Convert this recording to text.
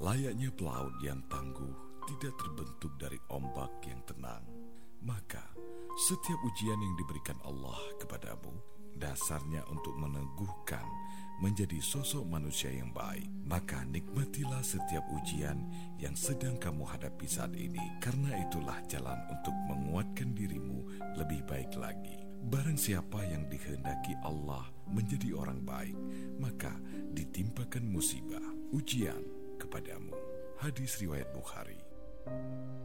Layaknya pelaut yang tangguh tidak terbentuk dari ombak yang tenang, maka setiap ujian yang diberikan Allah kepadamu dasarnya untuk meneguhkan menjadi sosok manusia yang baik. Maka nikmatilah setiap ujian yang sedang kamu hadapi saat ini, karena itulah jalan untuk menguatkan dirimu lebih baik lagi. Barang siapa yang dikehendaki Allah menjadi orang baik, maka ditimpakan musibah, ujian kepadamu. Hadis riwayat Bukhari.